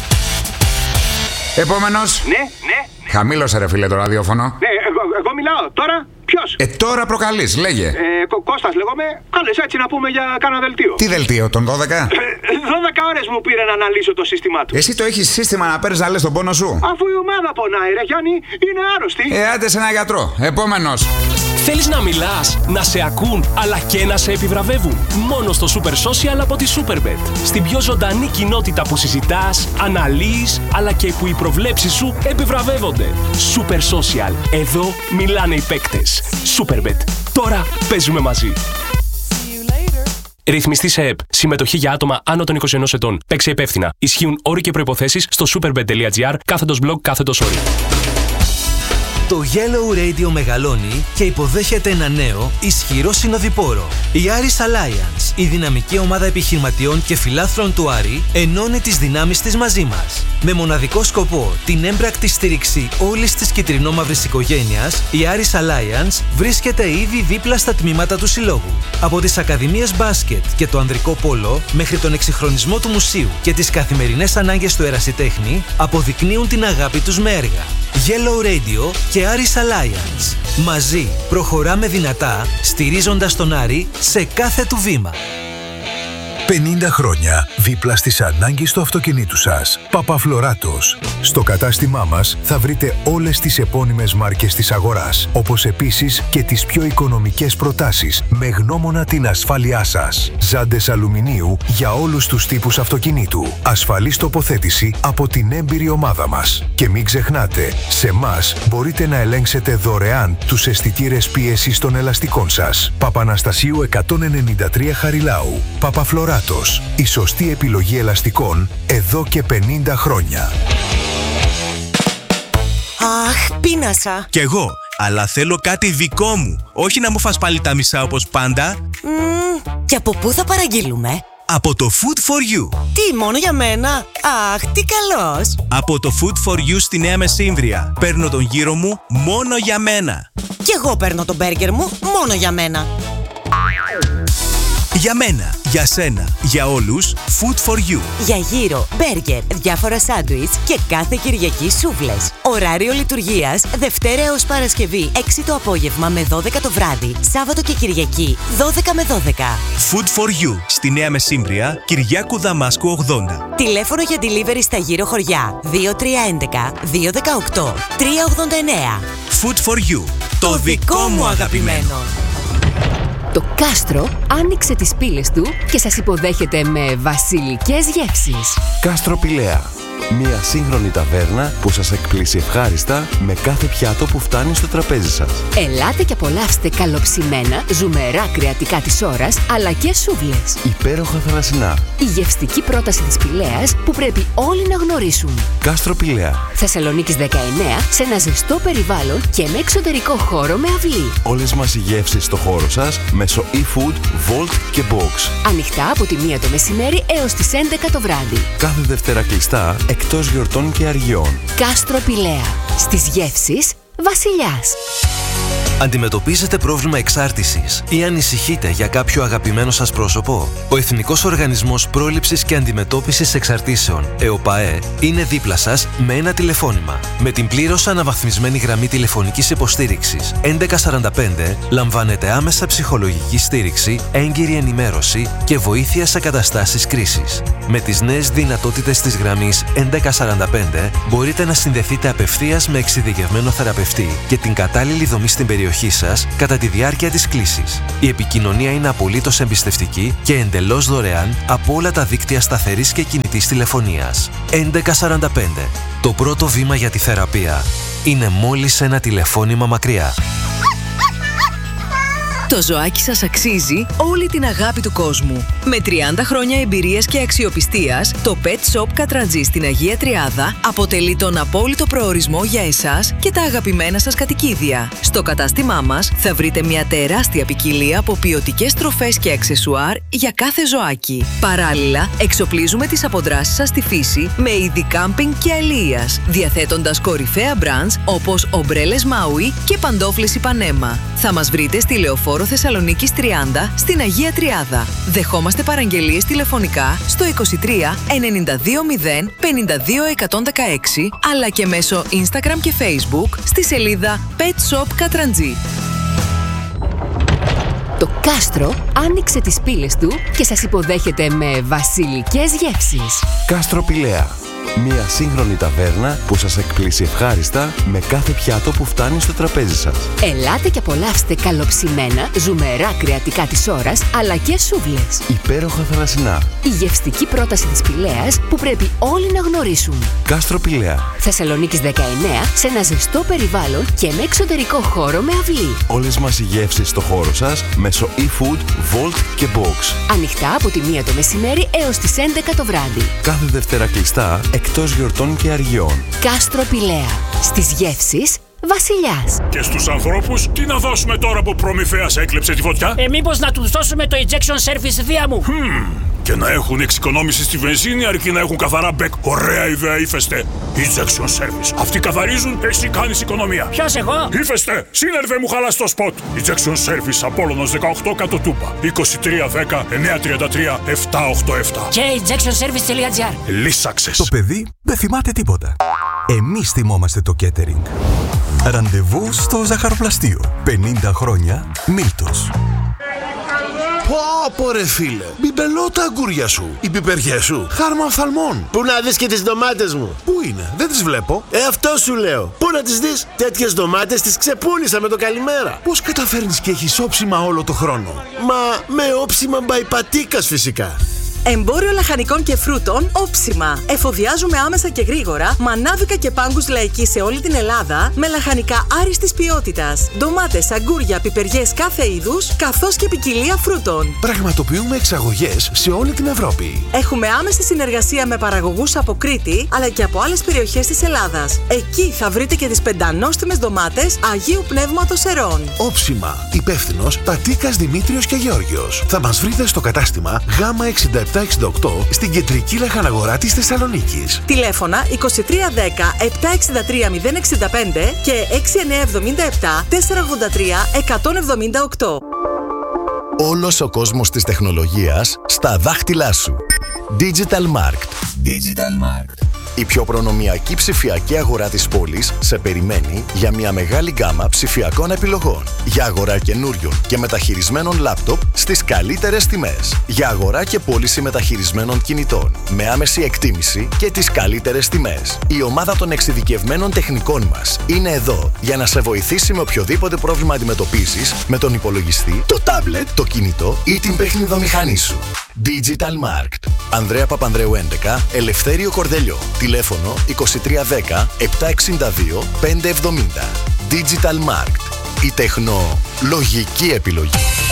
Επόμενος. Ναι. Χαμήλωσε ρε φίλε το ραδιόφωνο. Ναι, εγώ μιλάω. Τώρα ποιος? Τώρα προκαλείς, λέγε. Κώστας λέγομαι. Κάλες έτσι να πούμε για κάνα δελτίο. Τι δελτίο, τον 12? 12 ώρες μου πήρε να αναλύσω το σύστημά του. Εσύ το έχεις σύστημα να παίρνεις να λες τον πόνο σου? Αφού η ομάδα πονάει ρε Γιάννη, είναι άρρωστη. Άντε σε ένα γιατρό. Επόμενος. Θέλεις να μιλάς, να σε ακούν, αλλά και να σε επιβραβεύουν? Μόνο στο Super Social από τη Superbet. Στην πιο ζωντανή κοινότητα που συζητάς, αναλύεις, αλλά και που οι προβλέψεις σου επιβραβεύονται. Super Social. Εδώ μιλάνε οι παίκτες. Superbet. Τώρα παίζουμε μαζί. Ρυθμιστή σε ΕΠ. Συμμετοχή για άτομα άνω των 21 ετών. Παίξε υπεύθυνα. Ισχύουν όροι και προϋποθέσεις στο superbet.gr/blog/όροι. Το Yellow Radio μεγαλώνει και υποδέχεται ένα νέο, ισχυρό συνοδοιπόρο. Η Aris Alliance, η δυναμική ομάδα επιχειρηματιών και φιλάθλων του Άρη, ενώνει τις δυνάμεις της μαζί μας. Με μοναδικό σκοπό την έμπρακτη στήριξη όλης της κυτρινόμαυρης οικογένειας, η Aris Alliance βρίσκεται ήδη δίπλα στα τμήματα του συλλόγου. Από τις ακαδημίες μπάσκετ και το ανδρικό πόλο, μέχρι τον εξυγχρονισμό του μουσείου και τις καθημερινές ανάγκες του ερασιτέχνη, αποδεικνύουν την αγάπη τους με έργα. Yellow Radio και Aris Alliance. Μαζί προχωράμε δυνατά, στηρίζοντας τον Άρη σε κάθε του βήμα. 50 χρόνια δίπλα στις ανάγκες του αυτοκινήτου σας. Παπαφλωράτος. Στο κατάστημά μας θα βρείτε όλες τις επώνυμες μάρκες της αγοράς, όπως επίσης και τις πιο οικονομικές προτάσεις με γνώμονα την ασφάλειά σας. Ζάντες αλουμινίου για όλους τους τύπους αυτοκινήτου. Ασφαλής τοποθέτηση από την έμπειρη ομάδα μας. Και μην ξεχνάτε, σε μας μπορείτε να ελέγξετε δωρεάν τους αισθητήρες πίεσης των ελαστικών σας. Παπαναστασίου 193 Χαριλάου. Παπαφλωράτος. Η σωστή επιλογή ελαστικών εδώ και 50 χρόνια. Αχ, πείνασα. Κι εγώ, αλλά θέλω κάτι δικό μου. Όχι να μου φας πάλι τα μισά όπως πάντα. Και από πού θα παραγγείλουμε? Από το Food for You. Τι, μόνο για μένα? Αχ, τι καλός. Από το Food for You στη Νέα Μεσύμβρια. Παίρνω τον γύρο μου μόνο για μένα. Κι εγώ παίρνω τον μπέργκερ μου μόνο για μένα. Για μένα, για σένα, για όλους, Food for You. Για γύρο, μπέργκερ, διάφορα σάντουιτς και κάθε Κυριακή σούβλες. Ωράριο λειτουργίας Δευτέρα έως Παρασκευή 6 το απόγευμα με 12 το βράδυ. Σάββατο και Κυριακή 12 με 12. Food for You στη Νέα Μεσύμβρια, Κυριάκου Δαμάσκου 80. Τηλέφωνο για delivery στα γύρω χωριά 2311 218 389. Food for You. Το δικό μου αγαπημένο. Το Κάστρο άνοιξε τις πύλες του και σας υποδέχεται με βασιλικές γεύσεις. Κάστρο Πηλαία. Μια σύγχρονη ταβέρνα που σας εκπλήσει ευχάριστα με κάθε πιάτο που φτάνει στο τραπέζι σας. Ελάτε και απολαύστε καλοψημένα, ζουμερά κρεατικά της ώρας, αλλά και σούβλες. Υπέροχα θαλασσινά. Η γευστική πρόταση της Πηλαίας που πρέπει όλοι να γνωρίσουν. Κάστρο Πηλαία. Θεσσαλονίκης 19, σε ένα ζεστό περιβάλλον και με εξωτερικό χώρο με αυλή. Όλες μας οι γεύσεις στο χώρο σας μέσω e-food, Volt και Box. Ανοιχτά από τη 1 το μεσημέρι έως τις 11 το βράδυ. Κάθε Δευτέρα κλειστά, εκτός γιορτών και αργιών. Κάστρο Πηλαία. Στις γεύσεις βασιλιάς. Αντιμετωπίζετε πρόβλημα εξάρτησης ή ανησυχείτε για κάποιο αγαπημένο σας πρόσωπο? Ο Εθνικός Οργανισμός Πρόληψης και Αντιμετώπισης Εξαρτήσεων, ΕΟΠΑΕ, είναι δίπλα σας με ένα τηλεφώνημα. Με την πλήρως αναβαθμισμένη γραμμή τηλεφωνικής υποστήριξης 1145 λαμβάνετε άμεσα ψυχολογική στήριξη, έγκυρη ενημέρωση και βοήθεια σε καταστάσεις κρίσης. Με τις νέες δυνατότητες της γραμμής 1145 μπορείτε να συνδεθείτε απευθείας με εξειδικευμένο θεραπευτή και την κατάλληλη δομή στηρίξης στην περιοχή σας κατά τη διάρκεια της κλήσης. Η επικοινωνία είναι απολύτως εμπιστευτική και εντελώς δωρεάν από όλα τα δίκτυα σταθερής και κινητής τηλεφωνίας. 1145. Το πρώτο βήμα για τη θεραπεία είναι μόλις ένα τηλεφώνημα μακριά. Το ζωάκι σας αξίζει όλη την αγάπη του κόσμου. Με 30 χρόνια εμπειρίας και αξιοπιστίας, το Pet Shop Κατραντζή στην Αγία Τριάδα αποτελεί τον απόλυτο προορισμό για εσάς και τα αγαπημένα σας κατοικίδια. Στο κατάστημά μας θα βρείτε μια τεράστια ποικιλία από ποιοτικές τροφές και αξεσουάρ για κάθε ζωάκι. Παράλληλα, εξοπλίζουμε τις αποδράσεις σας στη φύση με είδη κάμπινγκ και αλίας, διαθέτοντας κορυφαία μπραντς όπως ομπρέλες Maui και παντόφλες Ipanema. Θα μας βρείτε στη Λεωφόρο Θεσσαλονίκης 30 στην Αγία Τριάδα. Δεχόμαστε παραγγελίες τηλεφωνικά στο 23 920 52 116 αλλά και μέσω Instagram και Facebook στη σελίδα Pet Shop Κατραντζή. Το κάστρο άνοιξε τις πύλες του και σας υποδέχεται με βασιλικές γεύσεις. Κάστρο Πηλαία. Μια σύγχρονη ταβέρνα που σας εκπλήσει ευχάριστα με κάθε πιάτο που φτάνει στο τραπέζι σας. Ελάτε και απολαύστε καλοψημένα, ζουμερά κρεατικά της ώρας, αλλά και σούβλες. Υπέροχα θαλασσινά. Η γευστική πρόταση της Πηλαίας που πρέπει όλοι να γνωρίσουν. Κάστρο Πηλαία. Θεσσαλονίκης 19, σε ένα ζεστό περιβάλλον και με εξωτερικό χώρο με αυλή. Όλες μας οι γεύσεις στο χώρο σας μέσω e-food, Volt και Box. Ανοιχτά από τη 1 το μεσημέρι έως τις 11 το βράδυ. Κάθε Δευτέρα κλειστά, εκτός γιορτών και αργιών. Κάστρο Πηλαία. Στις γεύσεις βασιλιάς. Και στους ανθρώπους τι να δώσουμε τώρα που προμηθέας έκλεψε τη φωτιά? Μήπως να τους δώσουμε το injection service δία μου. Και να έχουν εξοικονόμηση στη βενζίνη αρκεί να έχουν καθαρά μπεκ. Ωραία ιδέα, Ύφεστε. Injection service. Αυτοί καθαρίζουν, εσύ κάνεις οικονομία. Ποιος εγώ? Ύφεστε. Σύνερβε μου χαλάς το σποτ. Injection service Απόλλωνος 18 κάτω Τούπα. 2310 933 787. Και injectionservice.gr. Λύσαξες. Το παιδί δεν θυμάται τίποτα. Εμείς θυμόμαστε το catering. Ραντεβού στο ζαχαροπλαστείο. 50 χρόνια Μίλτος. Πω ρε φίλε, μπιμπελώ τα αγκούρια σου. Οι πιπεριές σου, χάρμα οφθαλμών. Πού να δεις και τις ντομάτες μου? Πού είναι, δεν τις βλέπω. Αυτό σου λέω. Πού να τις δεις? Τέτοιες ντομάτες τις ξεπούλησα με το καλημέρα. Πώς καταφέρνεις και έχεις όψιμα όλο το χρόνο? Μα με όψιμα μπαϊπατίκας φυσικά. Εμπόριο λαχανικών και φρούτων όψιμα. Εφοδιάζουμε άμεσα και γρήγορα μανάβικα και πάγκους λαϊκοί σε όλη την Ελλάδα με λαχανικά άριστης ποιότητας. Ντομάτες, αγκούρια, πιπεριές κάθε είδους, καθώς και ποικιλία φρούτων. Πραγματοποιούμε εξαγωγές σε όλη την Ευρώπη. Έχουμε άμεση συνεργασία με παραγωγούς από Κρήτη αλλά και από άλλες περιοχές της Ελλάδας. Εκεί θα βρείτε και τις πεντανόστιμες ντομάτες Αγίου Πνεύματος Ερών. Όψιμα. Υπεύθυνος Πατίκας Δημήτριος και Γεώργιος. Θα μας βρείτε στο κατάστημα Γ 67 68 στην κεντρική λαχαναγορά της Θεσσαλονίκης. Τηλέφωνα 2310 763 065 και 6977 483 178. Όλος ο κόσμος της τεχνολογίας στα δάχτυλά σου. Digital Markt. Digital Markt. Η πιο προνομιακή ψηφιακή αγορά της πόλης σε περιμένει για μια μεγάλη γκάμα ψηφιακών επιλογών. Για αγορά καινούριων και μεταχειρισμένων λάπτοπ στις καλύτερες τιμές. Για αγορά και πώληση μεταχειρισμένων κινητών με άμεση εκτίμηση και τις καλύτερες τιμές. Η ομάδα των εξειδικευμένων τεχνικών μας είναι εδώ για να σε βοηθήσει με οποιοδήποτε πρόβλημα αντιμετωπίζεις με τον υπολογιστή, το τάμπλετ, το κινητό ή την παιχνιδομηχανή σου. Digital Markt. Ανδρέα Παπανδρέου 11, Ελευθέριο Κορδελιό. Τηλέφωνο 2310 762 570. Digital Markt. Η τεχνολογική επιλογή.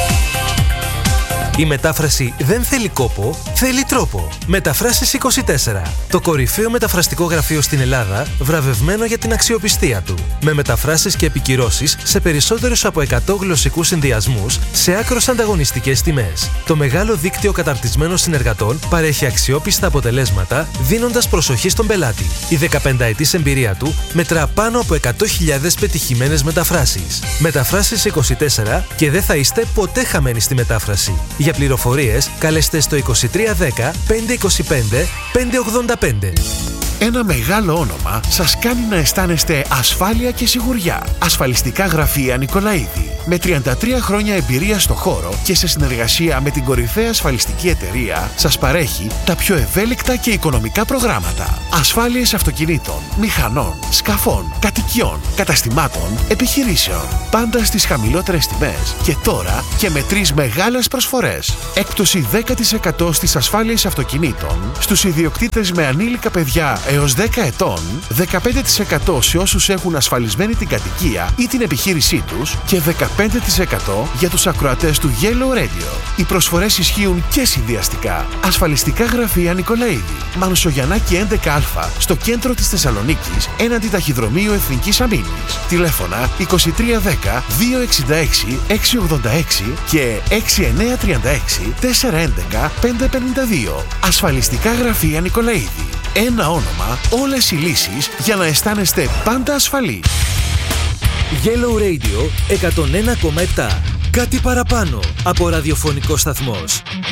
Η μετάφραση δεν θέλει κόπο, θέλει τρόπο. Μεταφράσεις 24. Το κορυφαίο μεταφραστικό γραφείο στην Ελλάδα, βραβευμένο για την αξιοπιστία του. Με μεταφράσεις και επικυρώσεις σε περισσότερους από 100 γλωσσικούς συνδυασμούς σε άκρως ανταγωνιστικές τιμές. Το μεγάλο δίκτυο καταρτισμένων συνεργατών παρέχει αξιόπιστα αποτελέσματα, δίνοντας προσοχή στον πελάτη. Η 15ετής εμπειρία του μετρά πάνω από 100.000 πετυχημένες μεταφράσεις. Μεταφράσεις 24 και δεν θα είστε ποτέ χαμένοι στη μετάφραση. Για πληροφορίες, καλέστε στο 2310 525 585. Ένα μεγάλο όνομα σας κάνει να αισθάνεστε ασφάλεια και σιγουριά. Ασφαλιστικά γραφεία Νικολαίδη. Με 33 χρόνια εμπειρία στο χώρο και σε συνεργασία με την κορυφαία ασφαλιστική εταιρεία σας παρέχει τα πιο ευέλικτα και οικονομικά προγράμματα. Ασφάλειες αυτοκινήτων, μηχανών, σκαφών, κατοικιών, καταστημάτων, επιχειρήσεων. Πάντα στις χαμηλότερες τιμές και τώρα και με 3 μεγάλες προσφορές. Έκπτωση 10% στις ασφάλειες αυτοκινήτων στους ιδιοκτήτες με ανήλικα παιδιά έως 10 ετών, 15% σε όσους έχουν ασφαλισμένη την κατοικία ή την επιχείρησή τους και 15% για τους ακροατές του Yellow Radio. Οι προσφορές ισχύουν και συνδυαστικά. Ασφαλιστικά γραφεία Νικολαίδη. Μανουσογιαννάκη 11α στο κέντρο της Θεσσαλονίκης έναντι ταχυδρομείου Εθνικής Αμήνης. Τηλέφωνα 2310 266 686 και 6936 411 552. Ασφαλιστικά γραφεία Νικολαίδη. Ένα όνομα, όλες οι λύσεις για να αισθάνεστε πάντα ασφαλείς. Yellow Radio 101,7. Κάτι παραπάνω από ραδιοφωνικό σταθμός.